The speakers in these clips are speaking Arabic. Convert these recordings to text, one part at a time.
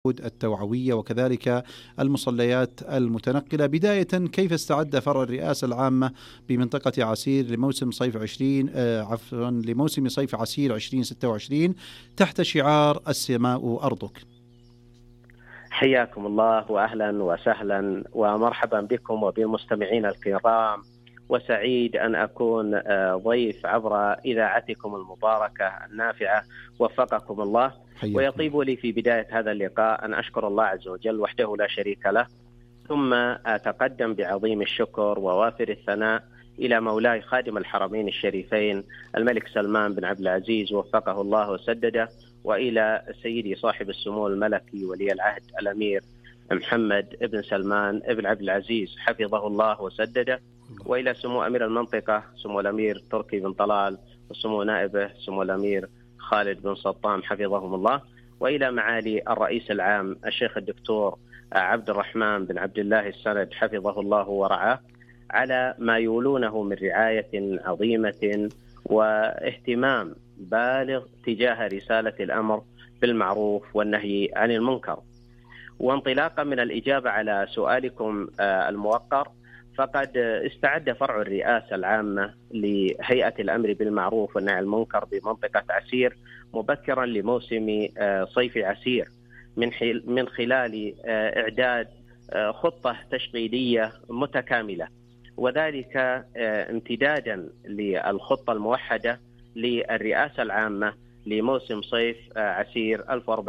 التوعوية وكذلك المصليات المتنقلة. بداية، كيف استعد فرع الرئاسة العامة بمنطقة عسير لموسم صيف 20 لموسم صيف عسير 2026 تحت شعار السماء أرضك؟ حياكم الله وأهلا وسهلا ومرحبا بكم وبالمستمعين الكرام، وسعيد أن أكون ضيف عبر إذاعتكم المباركة النافعة، وفقكم الله. ويطيب لي في بداية هذا اللقاء أن أشكر الله عز وجل وحده لا شريك له، ثم أتقدم بعظيم الشكر ووافر الثناء إلى مولاي خادم الحرمين الشريفين الملك سلمان بن عبد العزيز وفقه الله وسدده، وإلى سيدي صاحب السمو الملكي ولي العهد الأمير محمد بن سلمان بن عبد العزيز حفظه الله وسدده، وإلى سمو أمير المنطقة سمو الأمير تركي بن طلال، وسمو نائبه سمو الأمير خالد بن سطام حفظهم الله، وإلى معالي الرئيس العام الشيخ الدكتور عبد الرحمن بن عبد الله السند حفظه الله ورعاه، على ما يولونه من رعاية عظيمة واهتمام بالغ تجاه رسالة الأمر بالمعروف والنهي عن المنكر. وانطلاقا من الإجابة على سؤالكم الموقر، فقد استعد فرع الرئاسة العامة لهيئة الأمر بالمعروف والنهي عن المنكر بمنطقة عسير مبكرا لموسم صيف عسير من خلال إعداد خطة تشغيلية متكاملة، وذلك امتدادا للخطة الموحدة للرئاسة العامة لموسم صيف عسير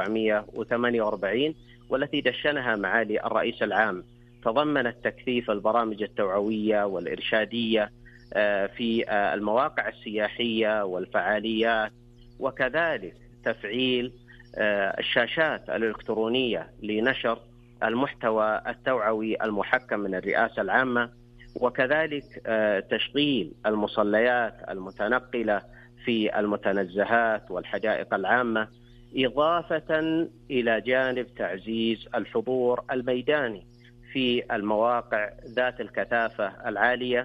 1448، والتي دشنها معالي الرئيس العام. تضمنت تكثيف البرامج التوعوية والإرشادية في المواقع السياحية والفعاليات، وكذلك تفعيل الشاشات الإلكترونية لنشر المحتوى التوعوي المحكم من الرئاسة العامة، وكذلك تشغيل المصليات المتنقلة في المتنزهات والحدائق العامة، إضافة إلى جانب تعزيز الحضور الميداني في المواقع ذات الكثافة العالية،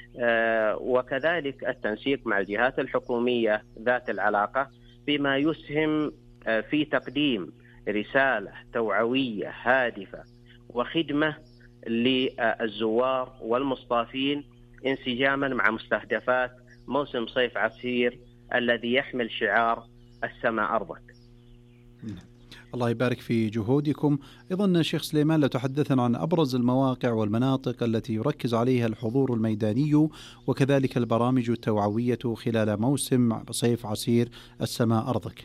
وكذلك التنسيق مع الجهات الحكومية ذات العلاقة، بما يسهم في تقديم رسالة توعوية هادفة وخدمة للزوار والمصطافين انسجاما مع مستهدفات موسم صيف عسير الذي يحمل شعار السماء أرضك. الله يبارك في جهودكم. أيضا شيخ سليمان، لو تحدثنا عن أبرز المواقع والمناطق التي يركز عليها الحضور الميداني وكذلك البرامج التوعوية خلال موسم صيف عسير السماء أرضك.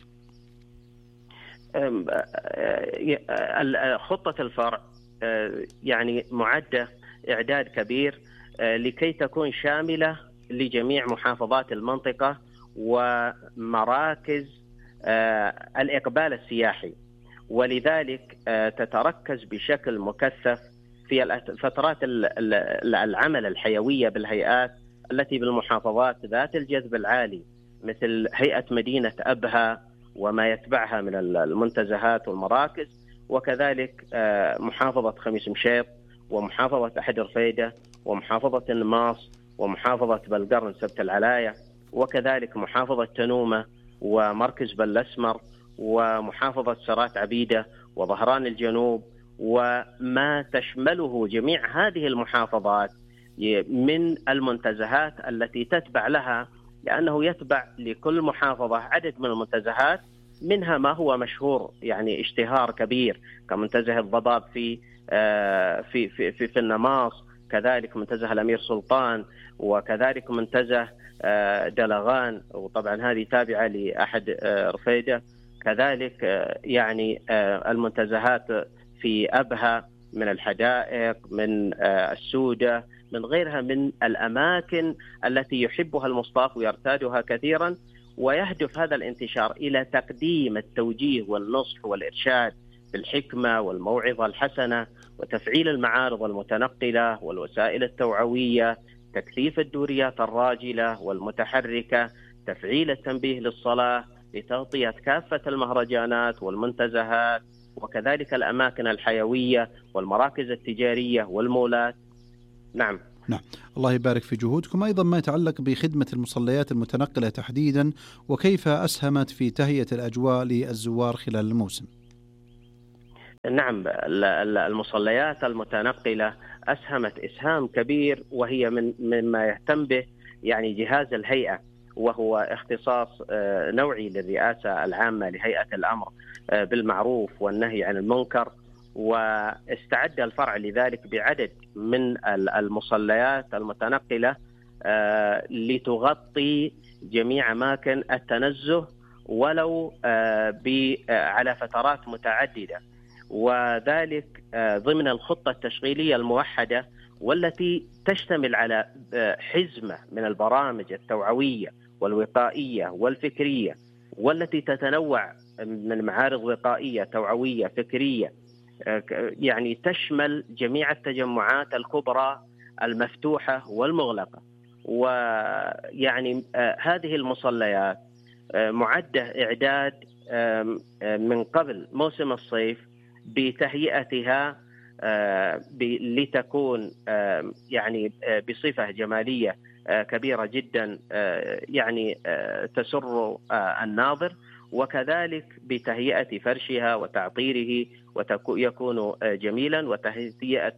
خطة الفرع يعني معدة إعداد كبير لكي تكون شاملة لجميع محافظات المنطقة ومراكز الإقبال السياحي، ولذلك تتركز بشكل مكثف في فترات العمل الحيوية بالهيئات التي بالمحافظات ذات الجذب العالي، مثل هيئة مدينة أبها وما يتبعها من المنتزهات والمراكز، وكذلك محافظة خميس مشيط ومحافظة أحد رفيدة ومحافظة النماص ومحافظة بلقرن سبت العلاية، وكذلك محافظة تنومة ومركز بالأسمر ومحافظة سرات عبيدة وظهران الجنوب، وما تشمله جميع هذه المحافظات من المنتزهات التي تتبع لها، لأنه يتبع لكل محافظة عدد من المنتزهات، منها ما هو مشهور يعني اشتهار كبير كمنتزه الضباب في النماص، كذلك منتزه الأمير سلطان، وكذلك منتزه دلغان، وطبعا هذه تابعة لأحد رفيدة، كذلك يعني المنتزهات في أبها من الحدائق من السودة من غيرها من الأماكن التي يحبها المصطاف ويرتادها كثيرا. ويهدف هذا الانتشار إلى تقديم التوجيه والنصح والإرشاد بالحكمة والموعظة الحسنة، وتفعيل المعارض المتنقلة والوسائل التوعوية، تكثيف الدوريات الراجلة والمتحركة، تفعيل التنبيه للصلاة لتغطية كافة المهرجانات والمنتزهات، وكذلك الأماكن الحيوية والمراكز التجارية والمولات. نعم. الله يبارك في جهودكم. أيضا ما يتعلق بخدمة المصليات المتنقلة تحديدا، وكيف أسهمت في تهيئة الأجواء للزوار خلال الموسم؟ نعم، المصليات المتنقلة أسهمت إسهام كبير، وهي مما يهتم به يعني جهاز الهيئة، وهو اختصاص نوعي للرئاسة العامة لهيئة الأمر بالمعروف والنهي عن المنكر. واستعد الفرع لذلك بعدد من المصليات المتنقلة لتغطي جميع أماكن التنزه ولو على فترات متعددة، وذلك ضمن الخطة التشغيلية الموحدة، والتي تشتمل على حزمة من البرامج التوعوية والوقائية والفكرية، والتي تتنوع من معارض وقائية توعوية فكرية، يعني تشمل جميع التجمعات الكبرى المفتوحة والمغلقة. ويعني هذه المصليات معدة إعداد من قبل موسم الصيف بتهيئتها لتكون يعني بصفة جمالية كبيرة جدا، يعني تسر الناظر، وكذلك بتهيئة فرشها وتعطيره ويكون جميلا، وتهيئة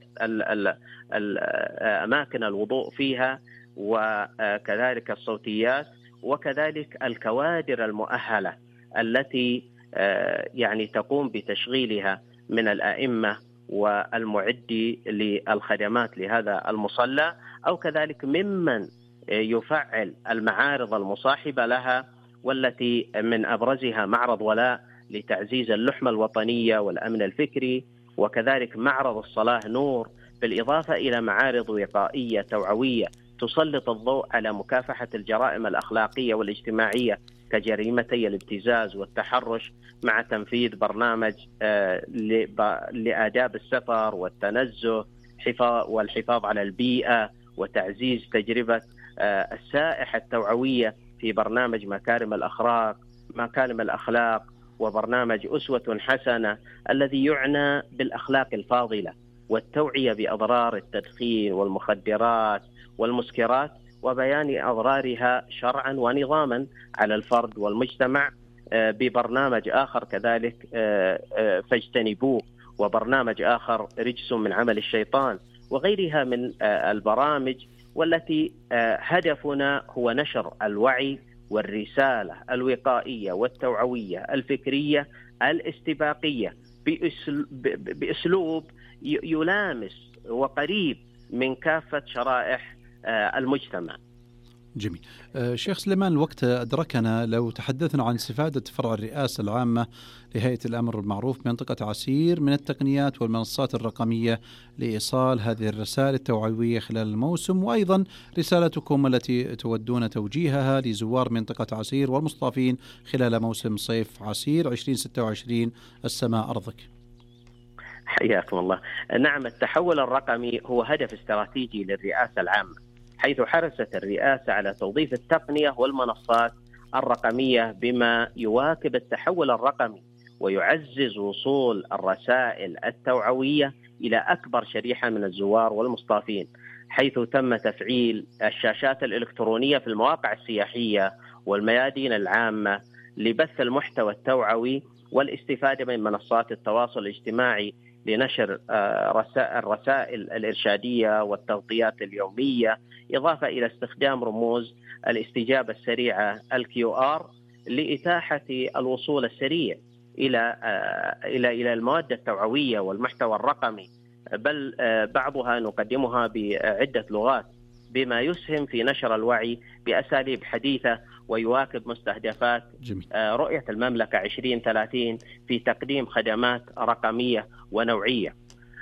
أماكن الوضوء فيها، وكذلك الصوتيات، وكذلك الكوادر المؤهلة التي يعني تقوم بتشغيلها من الأئمة والمعدي للخدمات لهذا المصلى، أو كذلك ممن يفعل المعارض المصاحبة لها، والتي من أبرزها معرض ولاء لتعزيز اللحمة الوطنية والأمن الفكري، وكذلك معرض الصلاة نور، بالإضافة إلى معارض وقائية توعوية تسلط الضوء على مكافحة الجرائم الأخلاقية والاجتماعية كجريمتي الابتزاز والتحرش، مع تنفيذ برنامج لآداب السفر والتنزه والحفاظ على البيئة، وتعزيز تجربة السائحة التوعوية في برنامج مكارم الأخلاق، وبرنامج أسوة حسنة الذي يعنى بالأخلاق الفاضلة والتوعية بأضرار التدخين والمخدرات والمسكرات، وبيان أضرارها شرعا ونظاما على الفرد والمجتمع، ببرنامج آخر كذلك فاجتنبوه، وبرنامج آخر رجس من عمل الشيطان، وغيرها من البرامج، والتي هدفنا هو نشر الوعي والرسالة الوقائية والتوعوية الفكرية الاستباقية بأسلوب يلامس وقريب من كافة شرائح المجتمع. جميل. شيخ سليمان، الوقت أدركنا. لو تحدثنا عن استفادة فرع الرئاسة العامة لهيئة الأمر بالمعروف منطقة عسير من التقنيات والمنصات الرقمية لإيصال هذه الرسائل التوعوية خلال الموسم، وأيضا رسالتكم التي تودون توجيهها لزوار منطقة عسير والمصطافين خلال موسم صيف عسير 2026. السماء أرضك. حياكم الله. نعم، التحول الرقمي هو هدف استراتيجي للرئاسة العامة، حيث حرصت الرئاسة على توظيف التقنية والمنصات الرقمية بما يواكب التحول الرقمي ويعزز وصول الرسائل التوعوية إلى أكبر شريحة من الزوار والمصطافين، حيث تم تفعيل الشاشات الإلكترونية في المواقع السياحية والميادين العامة لبث المحتوى التوعوي والاستفادة من منصات التواصل الاجتماعي لنشر الرسائل الإرشادية والتغطيات اليومية، إضافة إلى استخدام رموز الاستجابة السريعة الQR لإتاحة الوصول السريع إلى المواد التوعوية والمحتوى الرقمي، بل بعضها نقدمها بعدة لغات، بما يسهم في نشر الوعي بأساليب حديثة ويواكب مستهدفات رؤية المملكة 2030 في تقديم خدمات رقمية ونوعية.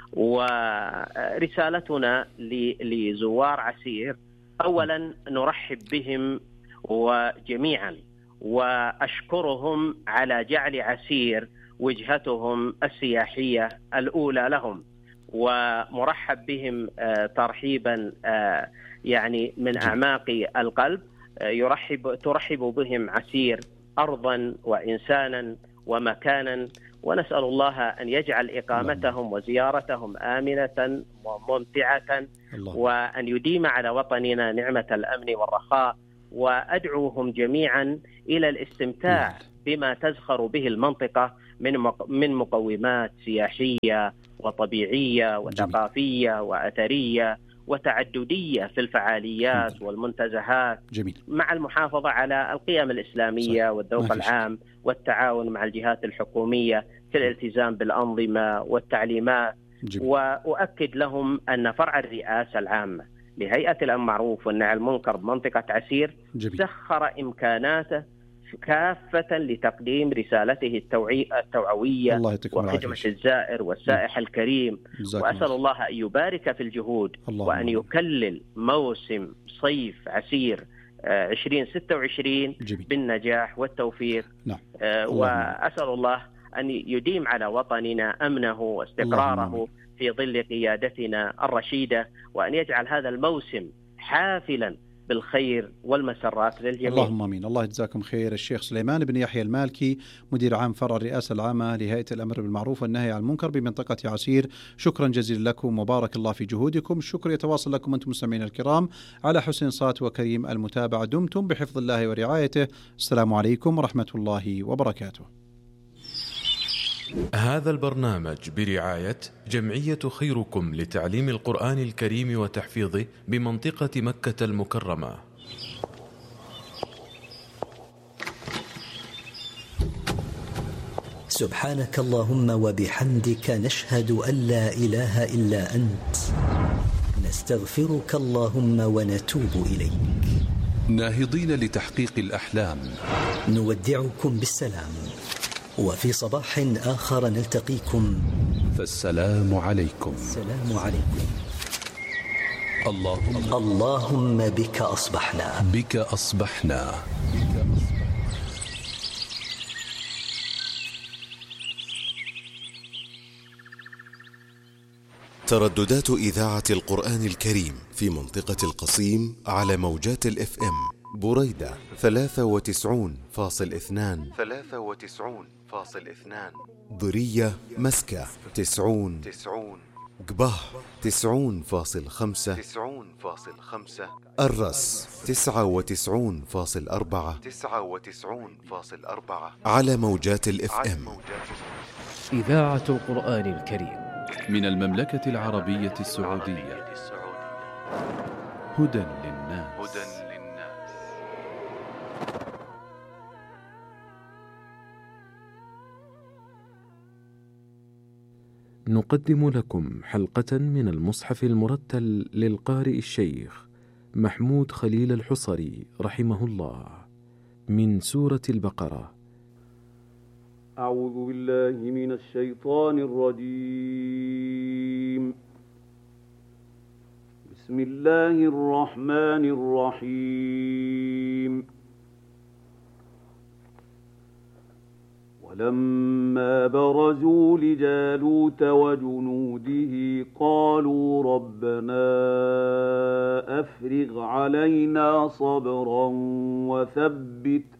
ورسالتنا لزوار عسير: أولا نرحب بهم وجميعا، وأشكرهم على جعل عسير وجهتهم السياحية الأولى لهم، ومرحب بهم ترحيبا يعني من أعماق القلب. ترحب بهم عسير أرضا وإنسانا ومكانا، ونسأل الله أن يجعل إقامتهم وزيارتهم آمنة وممتعة، وأن يديم على وطننا نعمة الأمن والرخاء، وأدعوهم جميعا إلى الاستمتاع بما تزخر به المنطقة من مقومات سياحية وطبيعية وثقافية وأثرية وتعددية في الفعاليات والمنتزهات، مع المحافظة على القيم الإسلامية والذوق العام والتعاون مع الجهات الحكومية في الالتزام بالأنظمة والتعليمات. وأؤكد لهم أن فرع الرئاسة العامة لهيئة الأمر بالمعروف والنهي عن المنكر بمنطقة عسير سخر إمكاناته كافة لتقديم رسالته التوعوية وخدمة الزائر والسائح الكريم. وأسأل الله أن يبارك في الجهود وأن يكلل موسم صيف عسير 2026 بالنجاح والتوفيق. وأسأل الله أن يديم على وطننا أمنه واستقراره في ظل قيادتنا الرشيدة، وأن يجعل هذا الموسم حافلا بالخير والمسرات للجميع. اللهم امين. الله يجزاكم خير. الشيخ سليمان بن يحيى المالكي، مدير عام فرع الرئاسة العامة لهيئة الأمر بالمعروف والنهي عن المنكر بمنطقة عسير، شكرا جزيلا لكم وبارك الله في جهودكم. الشكر يتواصل لكم أنتم مستمعين الكرام على حسن صوت وكريم المتابعة. دمتم بحفظ الله ورعايته. السلام عليكم ورحمة الله وبركاته. هذا البرنامج برعاية جمعية خيركم لتعليم القرآن الكريم وتحفيظه بمنطقة مكة المكرمة. سبحانك اللهم وبحمدك، نشهد أن لا إله إلا أنت، نستغفرك اللهم ونتوب إليك. ناهضين لتحقيق الأحلام، نودعكم بالسلام، وفي صباح آخر نلتقيكم، فالسلام عليكم. السلام عليكم. اللهم بك أصبحنا، بك أصبحنا. ترددات إذاعة القرآن الكريم في منطقة القصيم على موجات الFM: بريدة 93.2، ضرية مسكة 90، قباه 90.5، الرس 99.4 على موجات الFM. إذاعة القرآن الكريم من المملكة العربية السعودية، هدى للناس. نقدم لكم حلقة من المصحف المرتل للقارئ الشيخ محمود خليل الحصري رحمه الله، من سورة البقرة. أعوذ بالله من الشيطان الرجيم. بسم الله الرحمن الرحيم. ولما برزوا لجالوت وجنوده قالوا ربنا أفرغ علينا صبرا وثبت